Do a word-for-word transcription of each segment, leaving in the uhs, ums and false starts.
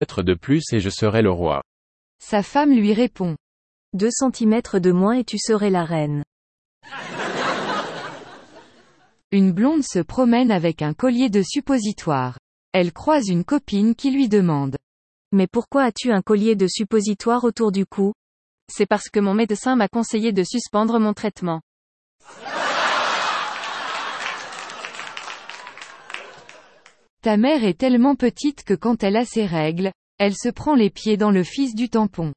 centimètres de plus et je serai le roi. Sa femme lui répond. Deux centimètres de moins et tu serais la reine. Une blonde se promène avec un collier de suppositoire. Elle croise une copine qui lui demande. Mais pourquoi as-tu un collier de suppositoire autour du cou? C'est parce que mon médecin m'a conseillé de suspendre mon traitement. Ta mère est tellement petite que quand elle a ses règles, elle se prend les pieds dans le fils du tampon.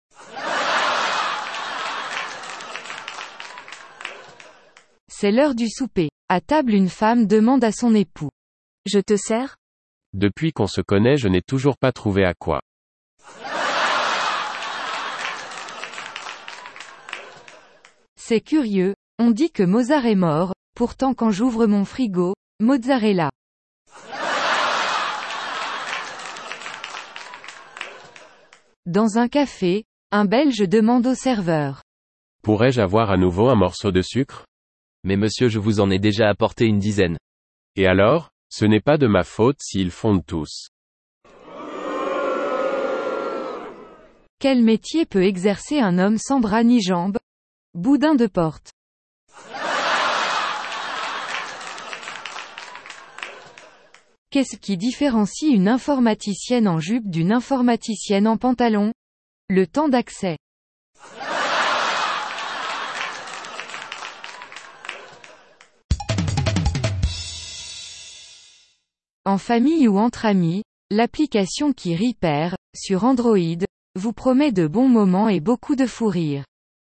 C'est l'heure du souper. À table, une femme demande à son époux. Je te sers? Depuis qu'on se connaît, je n'ai toujours pas trouvé à quoi. C'est curieux, on dit que Mozart est mort, pourtant quand j'ouvre mon frigo, Mozart est là. Dans un café, un Belge demande au serveur. Pourrais-je avoir à nouveau un morceau de sucre? Mais monsieur, je vous en ai déjà apporté une dizaine. Et alors, ce n'est pas de ma faute s'ils fondent tous. Quel métier peut exercer un homme sans bras ni jambes? Boudin de porte. Qu'est-ce qui différencie une informaticienne en jupe d'une informaticienne en pantalon? Le temps d'accès. En famille ou entre amis, l'application qui Repair, sur Android, vous promet de bons moments et beaucoup de fou rire.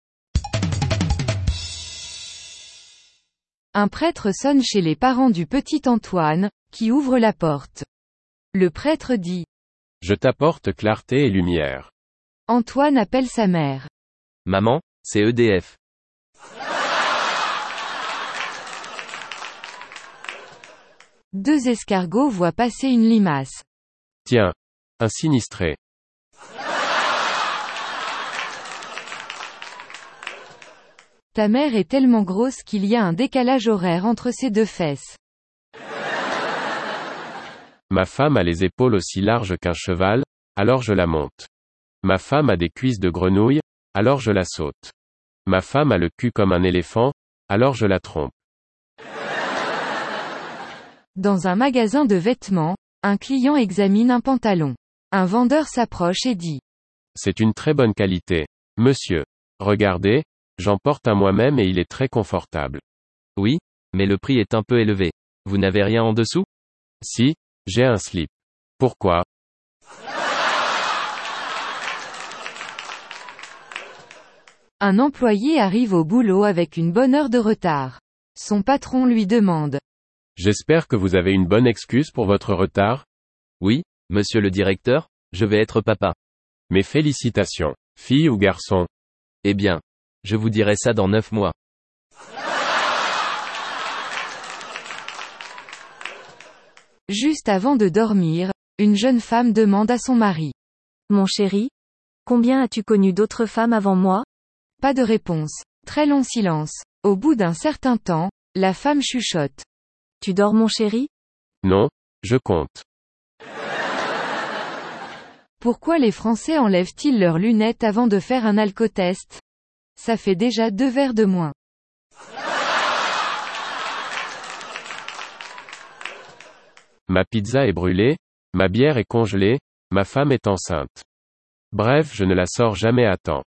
Un prêtre sonne chez les parents du petit Antoine, qui ouvre la porte. Le prêtre dit. Je t'apporte clarté et lumière. Antoine appelle sa mère. Maman, c'est E D F. Deux escargots voient passer une limace. Tiens. Un sinistré. Ta mère est tellement grosse qu'il y a un décalage horaire entre ses deux fesses. Ma femme a les épaules aussi larges qu'un cheval, alors je la monte. Ma femme a des cuisses de grenouille, alors je la saute. Ma femme a le cul comme un éléphant, alors je la trompe. Dans un magasin de vêtements, un client examine un pantalon. Un vendeur s'approche et dit. C'est une très bonne qualité. Monsieur. Regardez, j'en porte un moi-même et il est très confortable. Oui, mais le prix est un peu élevé. Vous n'avez rien en dessous? Si, j'ai un slip. Pourquoi? Un employé arrive au boulot avec une bonne heure de retard. Son patron lui demande. J'espère que vous avez une bonne excuse pour votre retard? Oui, monsieur le directeur, je vais être papa. Mes félicitations, fille ou garçon? Eh bien, je vous dirai ça dans neuf mois. Juste avant de dormir, une jeune femme demande à son mari. Mon chéri? Combien as-tu connu d'autres femmes avant moi? Pas de réponse. Très long silence. Au bout d'un certain temps, la femme chuchote. Tu dors mon chéri? Non, je compte. Pourquoi les Français enlèvent-ils leurs lunettes avant de faire un alcotest? Ça fait déjà deux verres de moins. Ma pizza est brûlée, ma bière est congelée, ma femme est enceinte. Bref, je ne la sors jamais à temps.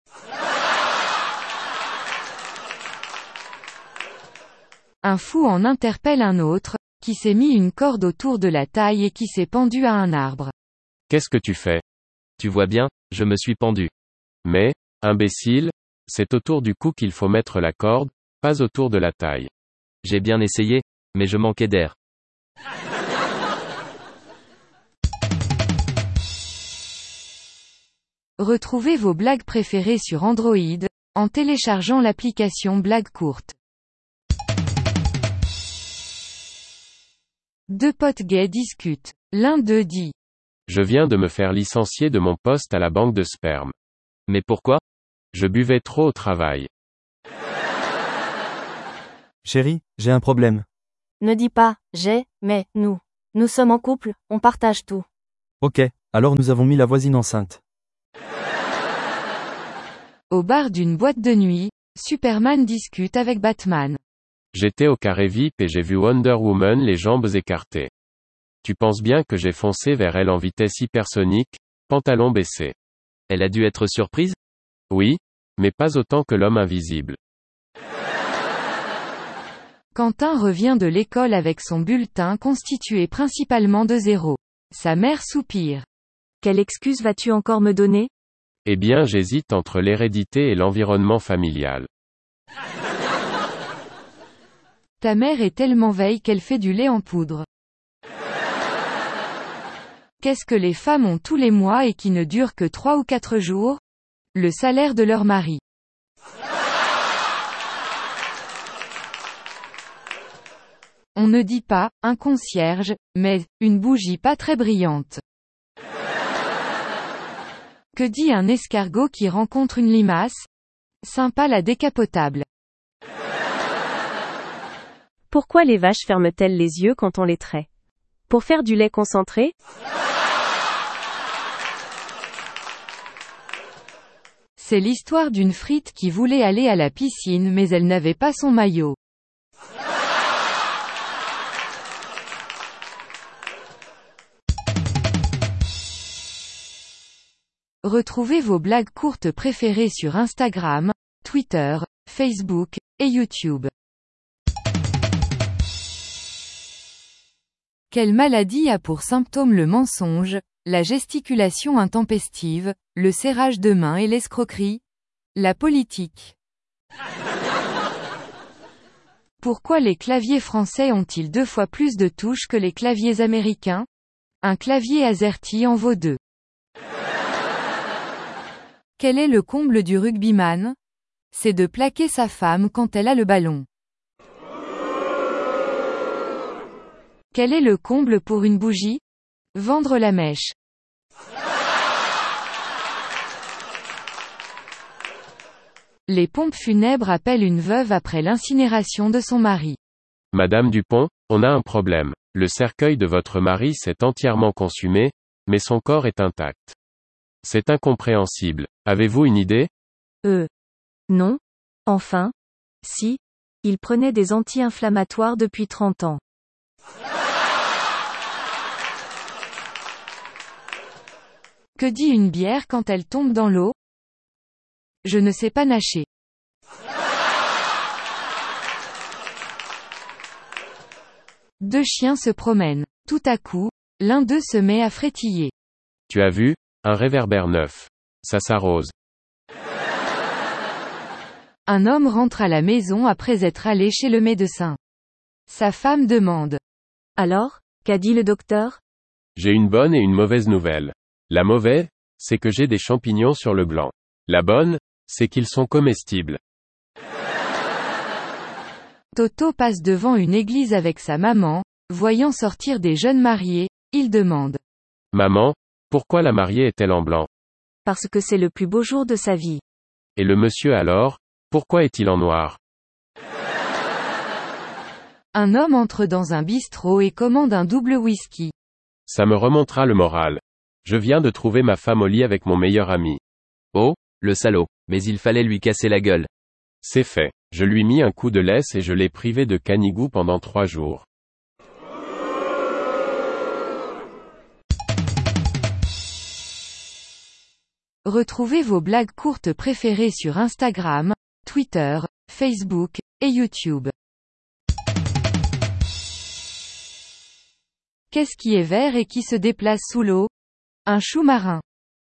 Un fou en interpelle un autre, qui s'est mis une corde autour de la taille et qui s'est pendu à un arbre. Qu'est-ce que tu fais? Tu vois bien, je me suis pendu. Mais, imbécile, c'est autour du cou qu'il faut mettre la corde, pas autour de la taille. J'ai bien essayé, mais je manquais d'air. Retrouvez vos blagues préférées sur Android, en téléchargeant l'application Blagues courtes. Deux potes gays discutent. L'un d'eux dit. Je viens de me faire licencier de mon poste à la banque de sperme. Mais pourquoi? Je buvais trop au travail. Chérie, j'ai un problème. Ne dis pas, j'ai, mais, nous. Nous sommes en couple, on partage tout. Ok, Alors nous avons mis la voisine enceinte. Au bar d'une boîte de nuit, Superman discute avec Batman. J'étais au carré V I P et j'ai vu Wonder Woman les jambes écartées. Tu penses bien que j'ai foncé vers elle en vitesse hypersonique, pantalon baissé. Elle a dû être surprise? Oui, mais pas autant que l'homme invisible. Quentin revient de l'école avec son bulletin constitué principalement de zéros. Sa mère soupire. Quelle excuse vas-tu encore me donner? Eh bien, j'hésite entre l'hérédité et l'environnement familial. Ta mère est tellement veille qu'elle fait du lait en poudre. Qu'est-ce que les femmes ont tous les mois et qui ne durent que trois ou quatre jours? Le salaire de leur mari. On ne dit pas, un concierge, mais, une bougie pas très brillante. Que dit un escargot qui rencontre une limace? Sympa la décapotable. Pourquoi les vaches ferment-elles les yeux quand on les traite? Pour faire du lait concentré? C'est l'histoire d'une frite qui voulait aller à la piscine mais elle n'avait pas son maillot. Retrouvez vos blagues courtes préférées sur Instagram, Twitter, Facebook, et YouTube. Quelle maladie a pour symptômes le mensonge, la gesticulation intempestive, le serrage de main et l'escroquerie? La politique. Pourquoi les claviers français ont-ils deux fois plus de touches que les claviers américains? Un clavier AZERTY en vaut deux. Quel est le comble du rugbyman? C'est de plaquer sa femme quand elle a le ballon. Quel est le comble pour une bougie? Vendre la mèche. Les pompes funèbres appellent une veuve après l'incinération de son mari. Madame Dupont, on a un problème. Le cercueil de votre mari s'est entièrement consumé, mais son corps est intact. C'est incompréhensible. Avez-vous une idée? Euh. Non. Enfin. Si. Il prenait des anti-inflammatoires depuis trente ans. Que dit une bière quand elle tombe dans l'eau? Je ne sais pas nager. Deux chiens se promènent. Tout à coup, l'un d'eux se met à frétiller. Tu as vu? Un réverbère neuf. Ça s'arrose. Un homme rentre à la maison après être allé chez le médecin. Sa femme demande. Alors, qu'a dit le docteur? J'ai une bonne et une mauvaise nouvelle. La mauvaise, c'est que j'ai des champignons sur le blanc. La bonne, c'est qu'ils sont comestibles. Toto passe devant une église avec sa maman, voyant sortir des jeunes mariés, il demande. Maman, pourquoi la mariée est-elle en blanc? Parce que c'est le plus beau jour de sa vie. Et le monsieur alors, pourquoi est-il en noir? Un homme entre dans un bistrot et commande un double whisky. Ça me remontera le moral. Je viens de trouver ma femme au lit avec mon meilleur ami. Oh, le salaud. Mais il fallait lui casser la gueule. C'est fait. Je lui mis un coup de laisse et je l'ai privé de canigou pendant trois jours. Retrouvez vos blagues courtes préférées sur Instagram, Twitter, Facebook, et YouTube. Qu'est-ce qui est vert et qui se déplace sous l'eau? Un chou marin.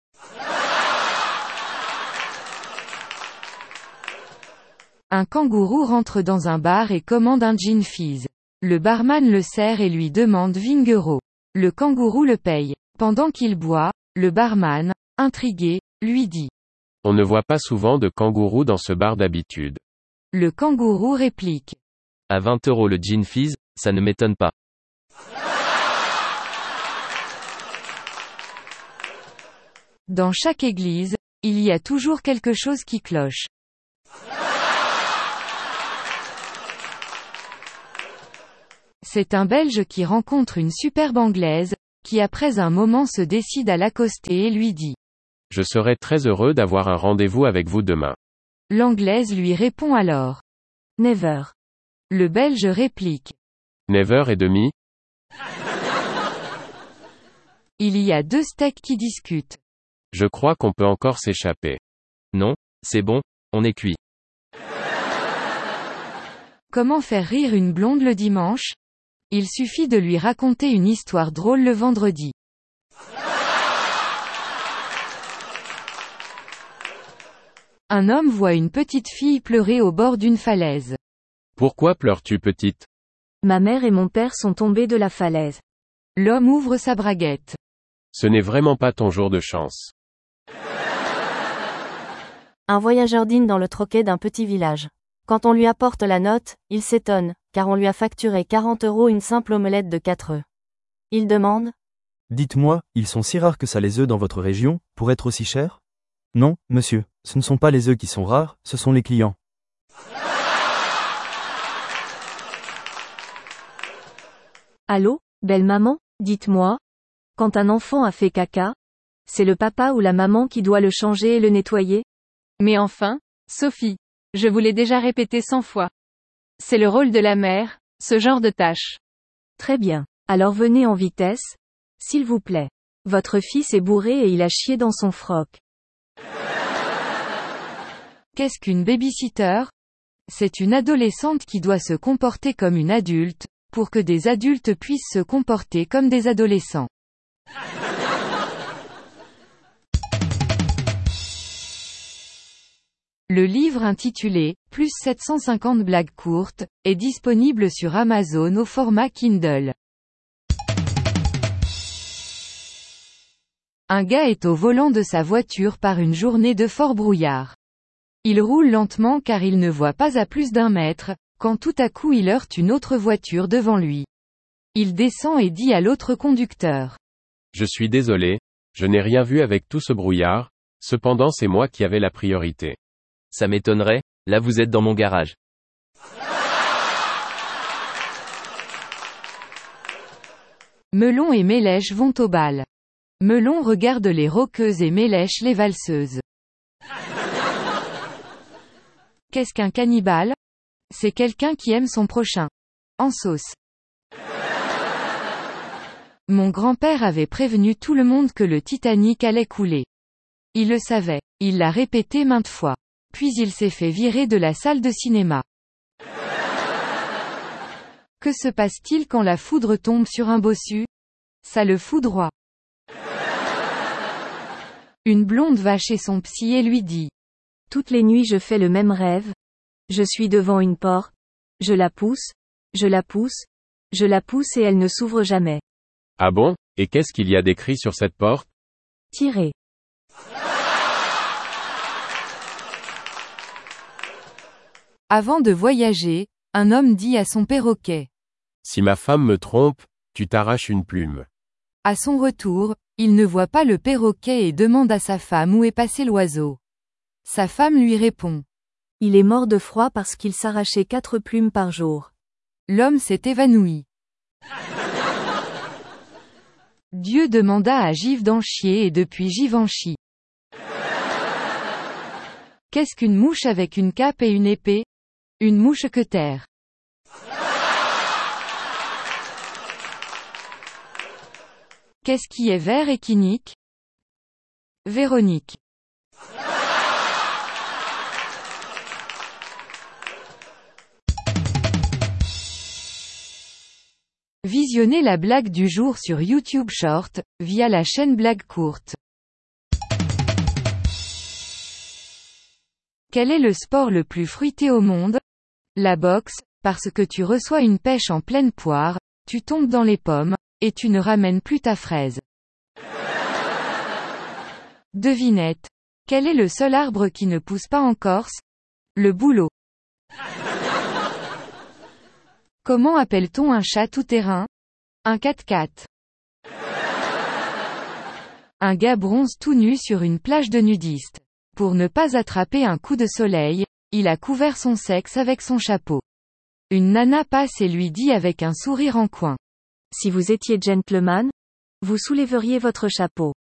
Un kangourou rentre dans un bar et commande un gin fizz. Le barman le sert et lui demande vingt euros. Le kangourou le paye. Pendant qu'il boit, le barman, intrigué, lui dit. On ne voit pas souvent de kangourous dans ce bar d'habitude. Le kangourou réplique. À vingt euros le gin fizz, ça ne m'étonne pas. Dans chaque église, il y a toujours quelque chose qui cloche. C'est un Belge qui rencontre une superbe Anglaise, qui après un moment se décide à l'accoster et lui dit. Je serai très heureux d'avoir un rendez-vous avec vous demain. L'Anglaise lui répond alors. Never. Le Belge réplique. Never et demi? Il y a deux steaks qui discutent. Je crois qu'on peut encore s'échapper. Non, c'est bon, on est cuit. Comment faire rire une blonde le dimanche? Il suffit de lui raconter une histoire drôle le vendredi. Un homme voit une petite fille pleurer au bord d'une falaise. Pourquoi pleures-tu, petite? Ma mère et mon père sont tombés de la falaise. L'homme ouvre sa braguette. Ce n'est vraiment pas ton jour de chance. Un voyageur dîne dans le troquet d'un petit village. Quand on lui apporte la note, il s'étonne, car on lui a facturé quarante euros une simple omelette de quatre œufs. Il demande. Dites-moi, ils sont si rares que ça les œufs dans votre région, pour être aussi chers? Non, monsieur, ce ne sont pas les œufs qui sont rares, ce sont les clients. Allô, belle maman, dites-moi. Quand un enfant a fait caca, c'est le papa ou la maman qui doit le changer et le nettoyer? Mais enfin, Sophie, je vous l'ai déjà répété cent fois. C'est le rôle de la mère, ce genre de tâche. Très bien. Alors venez en vitesse, s'il vous plaît. Votre fils est bourré et il a chié dans son froc. Qu'est-ce qu'une babysitter? C'est une adolescente qui doit se comporter comme une adulte, pour que des adultes puissent se comporter comme des adolescents. Le livre intitulé « Plus sept cent cinquante blagues courtes » est disponible sur Amazon au format Kindle. Un gars est au volant de sa voiture par une journée de fort brouillard. Il roule lentement car il ne voit pas à plus d'un mètre, quand tout à coup il heurte une autre voiture devant lui. Il descend et dit à l'autre conducteur. Je suis désolé, je n'ai rien vu avec tout ce brouillard, cependant c'est moi qui avais la priorité. Ça m'étonnerait, là vous êtes dans mon garage. Melon et Mélèche vont au bal. Melon regarde les rockeuses et Mélèche les valseuses. Qu'est-ce qu'un cannibale? C'est quelqu'un qui aime son prochain. En sauce. Mon grand-père avait prévenu tout le monde que le Titanic allait couler. Il le savait. Il l'a répété maintes fois. Puis il s'est fait virer de la salle de cinéma. Que se passe-t-il quand la foudre tombe sur un bossu? Ça le foudroie. Une blonde va chez son psy et lui dit. Toutes les nuits je fais le même rêve. Je suis devant une porte. Je la pousse. Je la pousse. Je la pousse et elle ne s'ouvre jamais. Ah bon? Et qu'est-ce qu'il y a d'écrit sur cette porte? Tirez. Avant de voyager, un homme dit à son perroquet. Si ma femme me trompe, tu t'arraches une plume. À son retour, il ne voit pas le perroquet et demande à sa femme où est passé l'oiseau. Sa femme lui répond. Il est mort de froid parce qu'il s'arrachait quatre plumes par jour. L'homme s'est évanoui. Dieu demanda à Givre d'en chier et depuis Givenchy. Qu'est-ce qu'une mouche avec une cape et une épée? Une mouche-queutère. Qu'est-ce qui est vert et qui nique? Véronique. Visionnez la blague du jour sur YouTube Short, via la chaîne Blague Courte. Quel est le sport le plus fruité au monde? La boxe, parce que tu reçois une pêche en pleine poire, tu tombes dans les pommes, et tu ne ramènes plus ta fraise. Devinette. Quel est le seul arbre qui ne pousse pas en Corse? Le bouleau. Comment appelle-t-on un chat tout-terrain? Un quatre-quatre. Un gars bronze tout nu sur une plage de nudistes. Pour ne pas attraper un coup de soleil, il a couvert son sexe avec son chapeau. Une nana passe et lui dit avec un sourire en coin. Si vous étiez gentleman, Vous soulèveriez votre chapeau.